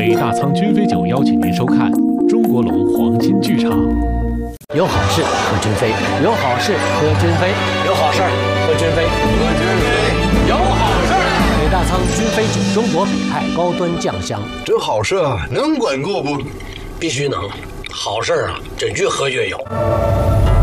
北大仓君飞酒邀请您收看中国龙黄金剧场。 有好事喝君飞，有好事喝君飞，有好事喝君飞，喝君飞，有好事。北大仓君飞酒，中国北派高端酱香。 这好事啊，能管够不？ 必须能，好事啊，真越喝越有。